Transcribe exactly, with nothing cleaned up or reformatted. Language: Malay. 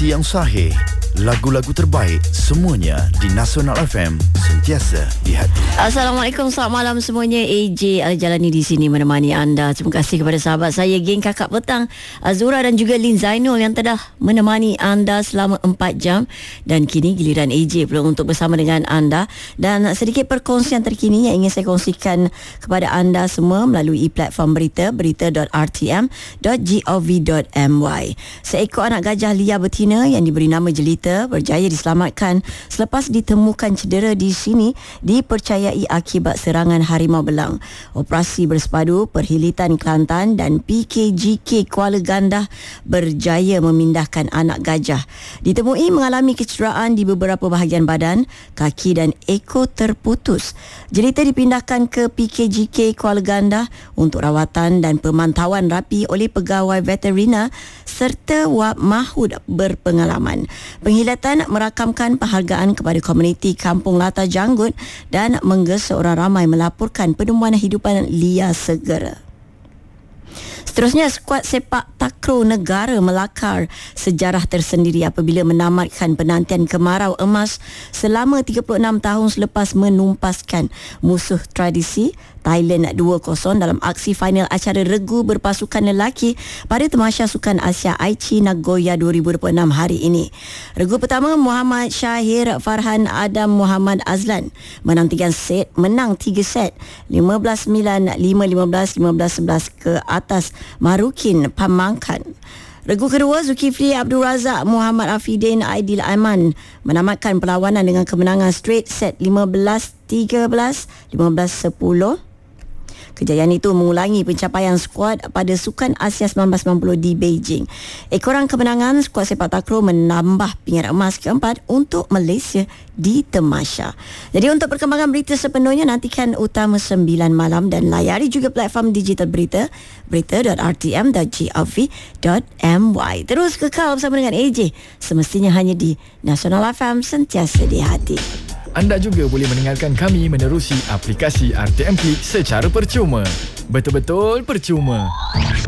Informasi yang sahih, lagu-lagu terbaik, semuanya di Nasional F M, sentiasa di hati. Assalamualaikum, selamat malam semuanya. A J Al-Jalani di sini menemani anda. Terima kasih kepada sahabat saya, geng Kakak Petang, Azura dan juga Lin Zainul yang telah menemani anda selama empat jam. Dan kini giliran A J pula untuk bersama dengan anda. Dan sedikit perkongsian terkini yang ingin saya kongsikan kepada anda semua melalui platform berita, berita dot r t m dot gov dot m y. Seekor anak gajah liar betina yang diberi nama Jelita berjaya diselamatkan selepas ditemukan cedera di sini, dipercayai akibat serangan harimau belang. Operasi bersepadu Perhilitan Kelantan dan P K G K Kuala Gandah berjaya memindahkan anak gajah. Ditemui mengalami kecederaan di beberapa bahagian badan, kaki dan ekor terputus. Jelita dipindahkan ke P K G K Kuala Gandah untuk rawatan dan pemantauan rapi oleh pegawai veterina serta wab mahud berpengalaman. Penghilatan merakamkan penghargaan kepada komuniti Kampung Lata Janggut dan menggesa orang ramai melaporkan penemuan hidupan liar segera. Seterusnya, skuad sepak takraw negara melakar sejarah tersendiri apabila menamatkan penantian kemarau emas selama tiga puluh enam tahun selepas menumpaskan musuh tradisi Thailand dua kosong dalam aksi final acara regu berpasukan lelaki pada Tamasya Sukan Asia Aichi Nagoya dua ribu dua puluh enam hari ini. Regu pertama, Muhammad Syahir Farhan Adam Muhammad Azlan menang tiga set, menang tiga set lima belas sembilan, lima lima belas, lima belas sebelas ke atas Marukin Pamangkan. Regu kedua, Zulkifli Abdul Razak Muhammad Afidin Aidil Aiman menamatkan perlawanan dengan kemenangan straight set lima belas tiga belas, lima belas sepuluh. Kejayaan itu mengulangi pencapaian skuad pada Sukan Asia seribu sembilan ratus sembilan puluh di Beijing. Ekoran kemenangan, skuad sepak takraw menambah pingat emas keempat untuk Malaysia di Tamasya. Jadi untuk perkembangan berita sepenuhnya, nantikan Utama sembilan malam dan layari juga platform digital berita, berita dot r t m dot gov dot m y. Terus kekal bersama dengan A J, semestinya hanya di Nasional F M, sentiasa di hati. Anda juga boleh mendengarkan kami menerusi aplikasi R T M Klik secara percuma. Betul-betul percuma.